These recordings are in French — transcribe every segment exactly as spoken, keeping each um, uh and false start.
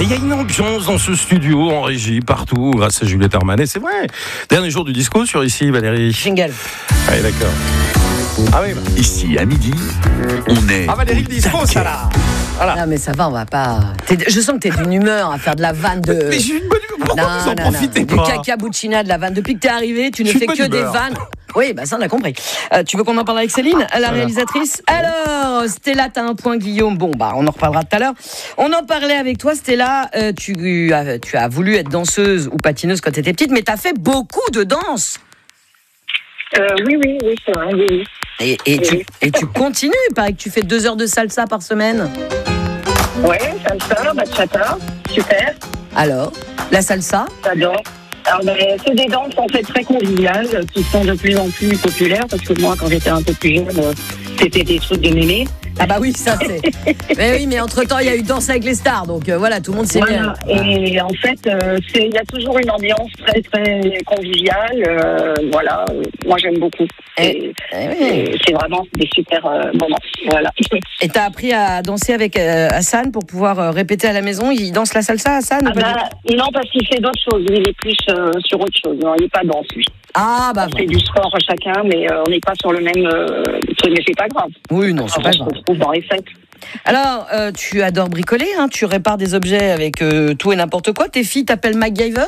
Et il y a une ambiance dans ce studio, en régie, partout, grâce à Juliette Armanet, c'est vrai. Dernier jour du disco sur ici, Valérie. Jingle. Allez, d'accord. Ah oui, bah. Ici, à midi, on est... Ah, Valérie, le disco, ça là. Voilà. Non mais ça va, on va pas... T'es... Je sens que t'es d'une humeur à faire de la vanne de... Mais j'ai une bonne humeur, pourquoi non, vous en non, profitez non. pas? Du cacabuccina, de la vanne. Depuis que t'es arrivé, tu ne J'ai fais une bonne que des humeur. vannes. Oui, bah ça on a compris. Euh, tu veux qu'on en parle avec Céline, la réalisatrice? Alors, Stella, t'as un point, Guillaume. Bon, bah on en reparlera tout à l'heure. On en parlait avec toi, Stella. Euh, tu, as, tu as voulu être danseuse ou patineuse quand t'étais petite, mais t'as fait beaucoup de danse. Euh, oui, oui, oui, c'est vrai, oui, oui. Et, et, Oui. tu, et tu continues, il paraît que tu fais deux heures de salsa par semaine. Ouais, salsa, bachata, super, Alors, la salsa? j'adore. Alors, ben, c'est des danses en fait très conviviales qui sont de plus en plus populaires parce que moi, quand j'étais un peu plus jeune, euh, c'était des trucs de mémé. Ah bah oui, ça c'est... mais oui, mais entre-temps, il y a eu Danse avec les stars, donc euh, voilà, tout le monde s'est Voilà. bien. Et en fait, euh, c'est- il y a toujours une ambiance très très conviviale. euh, voilà, euh, moi j'aime beaucoup. Et- Et, Eh oui. et c'est vraiment des super euh, moments. Voilà. Et t'as appris à danser avec euh, Hassan pour pouvoir euh, répéter à la maison. Il danse la salsa, Hassan, ou Ah pas du bah, tout? non, parce qu'il fait d'autres choses. Lui, il est plus euh, sur autre chose. Non, il n'est pas danse, lui. Ah bah On fait du sport chacun, mais euh, on n'est pas sur le même euh, truc. Mais c'est pas grave. oui, non, c'est On pas se grave. retrouve dans les fêtes. Alors, euh, tu adores bricoler, hein, tu répares des objets avec euh, tout et n'importe quoi. Tes filles t'appellent MacGyver?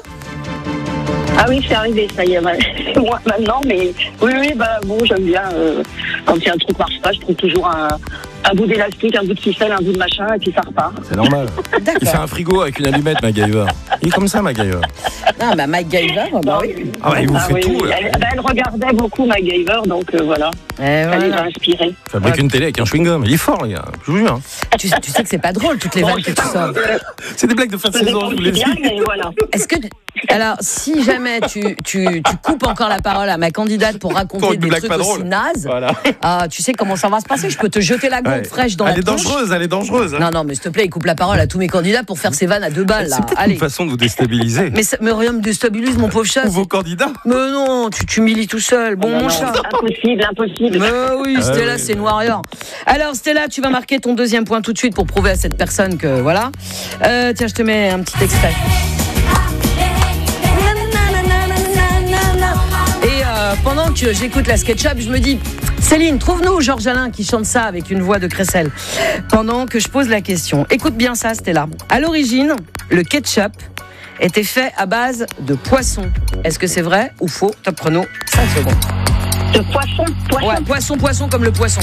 Ah oui, c'est arrivé, ça y est, c'est moi maintenant, mais oui, oui, bah bon, j'aime bien, euh, quand il y a un truc qui marche pas, je trouve toujours un, un bout d'élastique, un bout de ficelle, un bout de machin, et puis ça repart. C'est normal. Il fait D'accord. un frigo avec une allumette, MacGyver. Il est comme ça, MacGyver. Non, bah MacGyver, bah Non, oui. Ah ouais, il vous ah fait oui, tout. oui. là. Elle, bah, elle regardait beaucoup MacGyver, donc euh, voilà, Eh, ça les a voilà. inspirés. Fabrique une télé avec un chewing-gum. Il est fort, les gars. Je vous jure. hein. tu, tu sais que c'est pas drôle, toutes les vannes que tu sors. C'est des blagues de fin de Ça saison, dépend je vous si l'ai bien, dit. mais voilà. Est-ce que... Alors, si jamais tu, tu, tu coupes encore la parole à ma candidate pour Pour raconter une des blague trucs pas aussi drôle. nazes, Voilà. ah, tu sais comment ça va se passer. Je peux te jeter la gonfle Ouais. fraîche dans Elle la est tronche. dangereuse, elle est dangereuse. hein. Non, non, mais s'il te plaît, il coupe la parole à tous mes candidats pour faire ses vannes à deux balles, là. C'est peut-être Allez. une façon de vous déstabiliser. Mais, ça, mais rien me déstabilise, mon pauvre chat. Ou vos candidats. Mais non, tu t'humilies tout seul. Bon, Non, mon non, chat. impossible, impossible. Mais oui, Ah Stella, oui. c'est une warrior. Alors, Stella, tu vas marquer ton deuxième point tout de suite pour prouver à cette personne que, voilà. Euh, tiens, je te mets un petit extrait. Et euh, pendant que j'écoute la SketchUp, je me dis, Céline, trouve-nous Georges Alain qui chante ça avec une voix de crécelle. Pendant que je pose la question. Écoute bien ça, Stella. À l'origine, le ketchup était fait à base de poisson. Est-ce que c'est vrai ou faux? Top chrono, cinq secondes. De poisson, poisson. Ouais, poisson, poisson comme le poisson.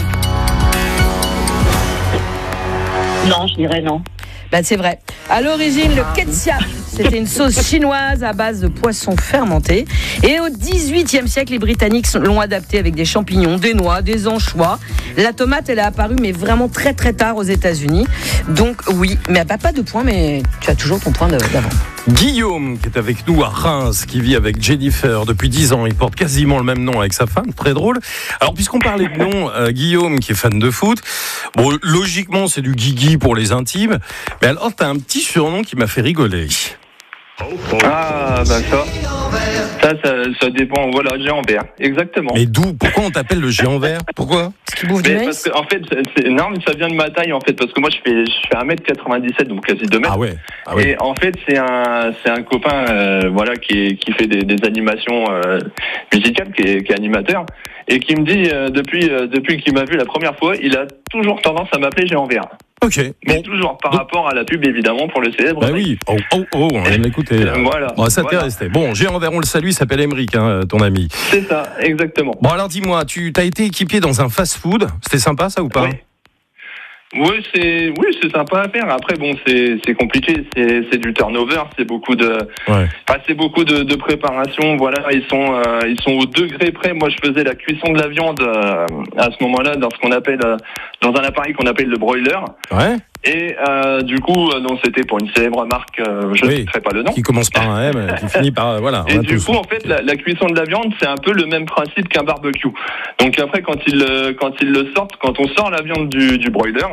Non, je dirais non. Ben, c'est vrai. À l'origine, le ketchup, c'était une sauce chinoise à base de poissons fermentés. Et au dix-huitième siècle, les Britanniques l'ont adapté avec des champignons, des noix, des anchois. La tomate, elle est apparue, mais vraiment très très tard aux États-Unis. Donc oui, mais bah, pas de point, mais tu as toujours ton point de- d'avant. Guillaume, qui est avec nous à Reims, qui vit avec Jennifer depuis dix ans. Il porte quasiment le même nom avec sa femme. Très drôle. Alors, puisqu'on parlait de nom, euh, Guillaume, qui est fan de foot, bon, logiquement, c'est du Guigui pour les intimes. Mais alors, t'as un petit surnom qui m'a fait rigoler. Ah, bah ça. Ça, ça, ça dépend. Voilà, géant vert. Exactement. Mais d'où? Pourquoi on t'appelle le géant vert? Pourquoi? Parce qu'il bouffe du Mais maïs. parce que, en fait, c'est, c'est- non, mais ça vient de ma taille, en fait, parce que moi, je fais, je fais un mètre quatre-vingt-dix-sept, donc quasi deux mètres. Ah ouais. Ah ouais. Et en fait, c'est un, c'est un copain, euh, voilà, qui, est, qui fait des, des animations euh, musicales, qui est, qui est animateur, et qui me dit, euh, depuis, euh, depuis qu'il m'a vu la première fois, il a toujours tendance à m'appeler géant vert. Ok. Mais Bon. toujours par Donc- rapport à la pub, évidemment, pour le célèbre. Bah oui. Oh, oh, oh, on vient de l'écouter. Euh, voilà. Bon, ça t'est Voilà. resté. Bon, géant vert, on le salue, il s'appelle Emeric, hein, ton ami. C'est ça, exactement. Bon, alors dis-moi, tu t'as été équipier dans un fast-food. C'était sympa, ça, ou pas? Oui. Oui, c'est oui, c'est sympa à faire. Après, bon, c'est c'est compliqué. C'est c'est du turnover. C'est beaucoup de, Ouais. enfin, c'est beaucoup de, de préparation. Voilà, ils sont euh, ils sont au degré près. Moi, je faisais la cuisson de la viande euh, à ce moment-là dans ce qu'on appelle euh, dans un appareil qu'on appelle le broiler. Ouais. Et euh, du coup, euh, non, c'était pour une célèbre marque. Euh, je ne Oui. citerai pas le nom. Qui commence par un M, qui finit par. Voilà. Et on a du tous. coup, en fait, la, la cuisson de la viande, c'est un peu le même principe qu'un barbecue. Donc après, quand ils, euh, quand ils le sortent, quand on sort la viande du, du broiler,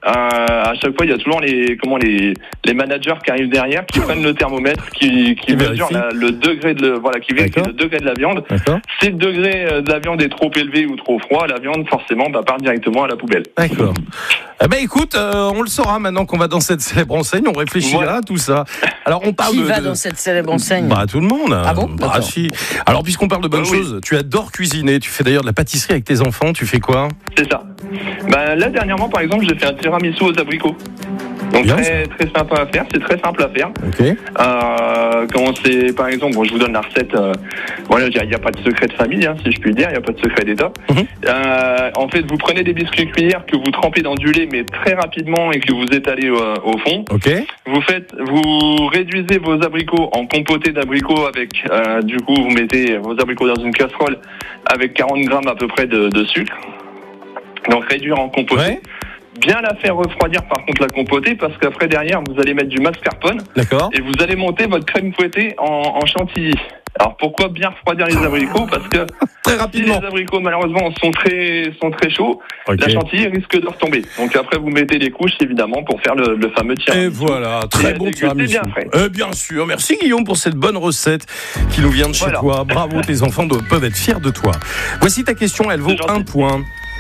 à chaque fois, il y a toujours les comment les les managers qui arrivent derrière, qui prennent le thermomètre, qui qui, qui mesurent la, le degré de le, voilà, qui vérifient le degré de la viande. D'accord. Si le degré de la viande est trop élevé ou trop froid, la viande forcément bah, part directement à la poubelle. D'accord. Eh ben écoute, euh, on le saura maintenant qu'on va dans cette célèbre enseigne, on réfléchira voilà. à tout ça. Alors on parle Qui de, va de... dans cette célèbre enseigne? Bah tout le monde. Ah bon? Bah, si. Alors puisqu'on parle de bonnes euh, choses, oui. tu adores cuisiner, tu fais d'ailleurs de la pâtisserie avec tes enfants, tu fais quoi? C'est ça. Bah, là dernièrement par exemple, j'ai fait un tiramisu aux abricots. Donc Bien, très très sympa à faire, c'est très simple à faire. Okay. Euh, quand c'est par exemple, bon, je vous donne la recette. Euh, voilà, il n'y a, a pas de secret de famille, hein, si je puis dire, il n'y a pas de secret d'État. Mm-hmm. Euh, en fait, vous prenez des biscuits cuillères que vous trempez dans du lait, mais très rapidement et que vous étalez euh, au fond. Okay. Vous faites, vous réduisez vos abricots en compoté d'abricots avec, euh, du coup, vous mettez vos abricots dans une casserole avec quarante grammes à peu près de, de sucre. Donc réduire en compoté. Ouais. Bien la faire refroidir par contre la compotée parce qu'après derrière vous allez mettre du mascarpone. D'accord. Et vous allez monter votre crème fouettée en, en chantilly. Alors pourquoi bien refroidir les abricots? Parce que très rapidement. Si les abricots malheureusement sont très sont très chauds, okay. la chantilly risque de retomber. Donc après vous mettez les couches évidemment pour faire le, le fameux tiramisu. Et voilà, très bon tiramisu. Bien frais. Euh, bien sûr, merci Guillaume pour cette bonne recette qui nous vient de chez voilà. toi. Bravo, tes enfants doivent, peuvent être fiers de toi. Voici ta question, elle vaut un point.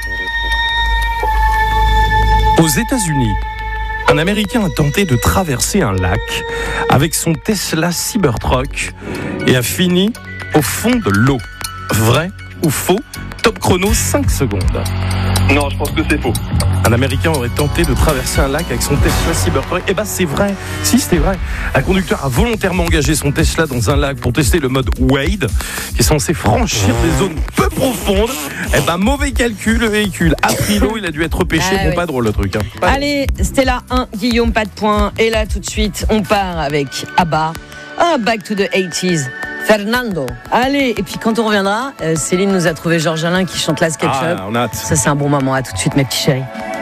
Aux États-Unis, un Américain a tenté de traverser un lac avec son Tesla Cybertruck et a fini au fond de l'eau. Vrai ou faux? Top chrono, cinq secondes. Non, je pense que c'est faux. Un Américain aurait tenté de traverser un lac avec son Tesla Cybertruck. Eh ben c'est vrai. Si, c'était vrai. Un conducteur a volontairement engagé son Tesla dans un lac pour tester le mode Wade, qui est censé franchir des zones peu profondes. Eh ben mauvais calcul, le véhicule a pris l'eau, il a dû être repêché. Ah, bon, oui. Pas drôle le truc. Hein. Allez, Stella un, Guillaume pas de points. Et là tout de suite, on part avec ABBA. Ah, Back to the eighties. Fernando. Allez, et puis quand on reviendra, euh, Céline nous a trouvé Georges Alain qui chante la SketchUp. Ah, on a hâte. Ça c'est un bon moment. À tout de suite mes petits chéris.